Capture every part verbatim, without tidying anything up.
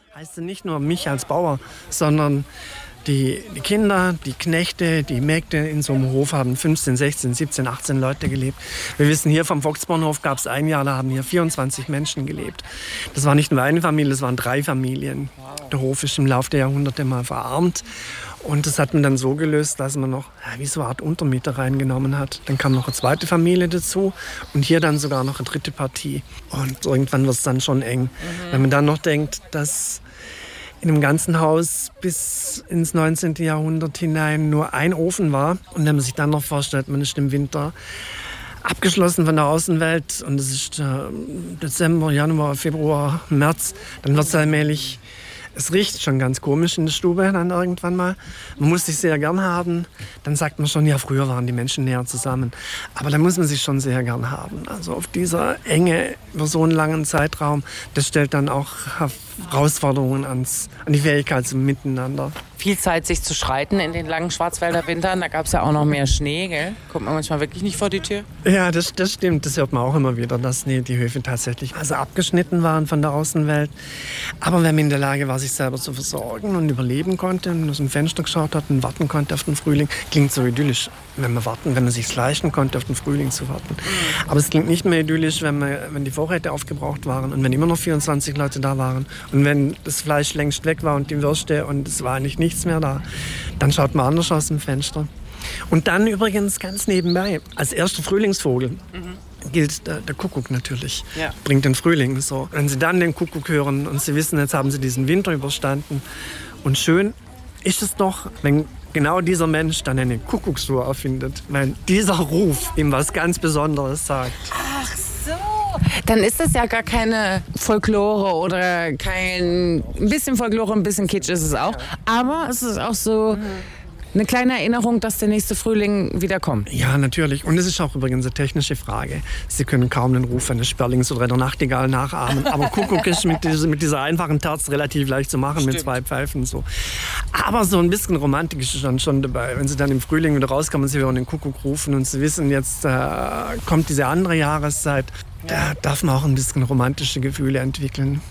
Heißt nicht nur mich als Bauer, sondern die, die Kinder, die Knechte, die Mägde in so einem Hof haben fünfzehn, sechzehn, siebzehn, achtzehn Leute gelebt. Wir wissen, hier vom Volksbauernhof gab es ein Jahr, da haben hier vierundzwanzig Menschen gelebt. Das war nicht nur eine Familie, das waren drei Familien. Der Hof ist im Laufe der Jahrhunderte mal verarmt. Und das hat man dann so gelöst, dass man noch ja, wie so eine Art Untermieter reingenommen hat. Dann kam noch eine zweite Familie dazu und hier dann sogar noch eine dritte Partie. Und irgendwann wird es dann schon eng. Mhm. Wenn man dann noch denkt, dass in dem ganzen Haus bis ins neunzehnten. Jahrhundert hinein nur ein Ofen war. Und wenn man sich dann noch vorstellt, man ist im Winter abgeschlossen von der Außenwelt und es ist äh, Dezember, Januar, Februar, März, dann wird es allmählich, es riecht schon ganz komisch in der Stube dann irgendwann mal. Man muss sich sehr gern haben. Dann sagt man schon, ja, früher waren die Menschen näher zusammen. Aber da muss man sich schon sehr gern haben. Also auf dieser Enge über so einen langen Zeitraum, das stellt dann auch Herausforderungen ans, an die Fähigkeit zum Miteinander. Viel Zeit, sich zu streiten in den langen Schwarzwälder Wintern. Da gab es ja auch noch mehr Schnee, gell? Kommt man manchmal wirklich nicht vor die Tür? Ja, das, das stimmt. Das hört man auch immer wieder, dass die Höfe tatsächlich also abgeschnitten waren von der Außenwelt. Aber wenn man in der Lage war, sich selber zu versorgen und überleben konnte und aus dem Fenster geschaut hat und warten konnte auf den Frühling, klingt so idyllisch, wenn man warten, wenn man sich leisten konnte, auf den Frühling zu warten. Aber es klingt nicht mehr idyllisch, wenn, man, wenn die Vorräte aufgebraucht waren und wenn immer noch vierundzwanzig Leute da waren und wenn das Fleisch längst weg war und die Würste und es war eigentlich nichts mehr da, dann schaut man anders aus dem Fenster. Und dann übrigens ganz nebenbei, als erster Frühlingsvogel mhm. gilt der, der Kuckuck natürlich, ja. Bringt den Frühling. So. Wenn Sie dann den Kuckuck hören und Sie wissen, jetzt haben Sie diesen Winter überstanden und schön ist es doch, wenn genau dieser Mensch dann eine Kuckucksuhr erfindet, weil dieser Ruf ihm was ganz Besonderes sagt. Ach so. Dann ist das ja gar keine Folklore oder kein, ein bisschen Folklore, ein bisschen Kitsch ist es auch. Aber es ist auch so eine kleine Erinnerung, dass der nächste Frühling wieder kommt. Ja, natürlich. Und es ist auch übrigens eine technische Frage. Sie können kaum den Ruf eines Sperlings oder einer Nachtigall nachahmen. Aber Kuckuck ist mit dieser, mit dieser einfachen Terz relativ leicht zu machen. Stimmt. Mit zwei Pfeifen. So. Aber so ein bisschen Romantik ist dann schon dabei. Wenn Sie dann im Frühling wieder rauskommen und Sie hören den Kuckuck rufen und Sie wissen, jetzt äh, kommt diese andere Jahreszeit, da darf man auch ein bisschen romantische Gefühle entwickeln.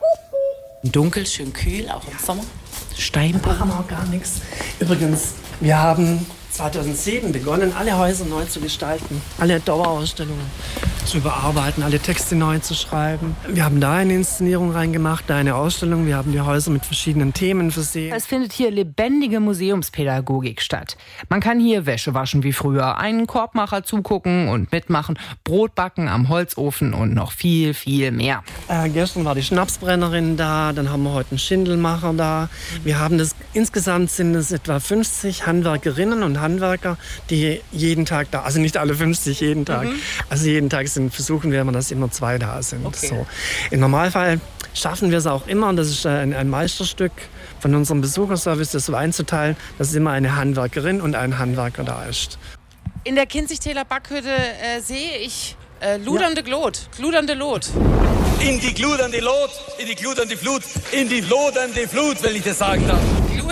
Dunkel, schön kühl, auch im Sommer. Steinbruch. Da machen wir auch gar nichts. Übrigens, wir haben zweitausendsieben begonnen, alle Häuser neu zu gestalten, alle Dauerausstellungen zu überarbeiten, alle Texte neu zu schreiben. Wir haben da eine Inszenierung reingemacht, da eine Ausstellung. Wir haben die Häuser mit verschiedenen Themen versehen. Es findet hier lebendige Museumspädagogik statt. Man kann hier Wäsche waschen wie früher, einen Korbmacher zugucken und mitmachen, Brot backen am Holzofen und noch viel, viel mehr. Äh, gestern war die Schnapsbrennerin da, dann haben wir heute einen Schindelmacher da. Wir haben das, insgesamt sind es etwa fünfzig Handwerkerinnen und Handwerker, die jeden Tag da, also nicht alle fünfzig jeden Tag, mhm. also jeden Tag sind, versuchen wir immer, dass immer zwei da sind. Okay. So. Im Normalfall schaffen wir es auch immer, und das ist ein, ein Meisterstück von unserem Besucherservice, das so einzuteilen, dass immer eine Handwerkerin und ein Handwerker da ist. In der Kinzigtäler Backhütte äh, sehe ich äh, ludernde ja. Glot, gludernde Lot. In die gludernde Lot, in die gludernde Flut, in die lodernde Flut, wenn ich das sagen darf.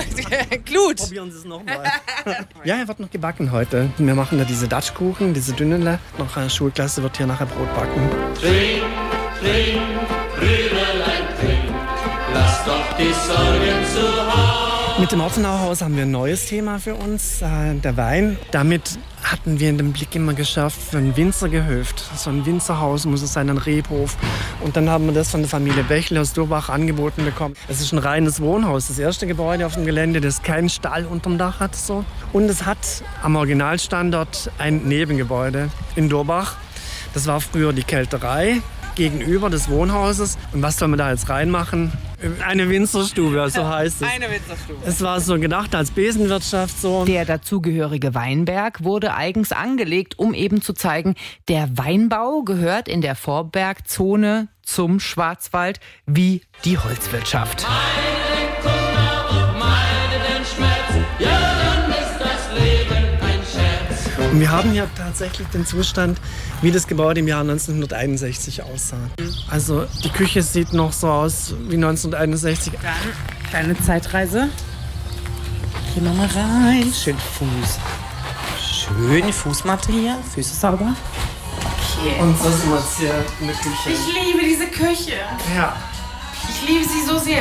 Glut. Probieren Sie es nochmal. Ja, er wird noch gebacken heute. Wir machen da diese Datschkuchen, diese dünnen. Noch eine Schulklasse wird hier nachher Brot backen. Trink, trink, Brüderlein, trink, lass doch die Sorgen zu Hause. Mit dem Ortenauhaus haben wir ein neues Thema für uns, äh, der Wein. Damit hatten wir den Blick immer geschärft für ein Winzergehöft. So ein Winzerhaus muss es sein, ein Rebhof. Und dann haben wir das von der Familie Bächle aus Durbach angeboten bekommen. Es ist ein reines Wohnhaus, das erste Gebäude auf dem Gelände, das keinen Stall unterm Dach hat. So. Und es hat am Originalstandort ein Nebengebäude in Durbach. Das war früher die Kälterei gegenüber des Wohnhauses. Und was soll man da jetzt reinmachen? Eine Winzerstube, so heißt es. Eine Winzerstube. Es war so gedacht als Besenwirtschaft. So. Der dazugehörige Weinberg wurde eigens angelegt, um eben zu zeigen, der Weinbau gehört in der Vorbergzone zum Schwarzwald wie die Holzwirtschaft. Meine Kummer und meine den Schmerz, ja, dann ist das Leben ein Scherz. Und wir haben hier tatsächlich den Zustand, wie das Gebäude im Jahr neunzehnhunderteinundsechzig aussah. Also die Küche sieht noch so aus wie neunzehnhunderteinundsechzig. Dann kleine Zeitreise. Gehen wir mal rein. Schön Fuß. Schöne Fußmatte hier. Füße sauber. Okay. Und so sind wir jetzt hier in der Küche. Ich liebe diese Küche. Ja. Ich liebe sie so sehr.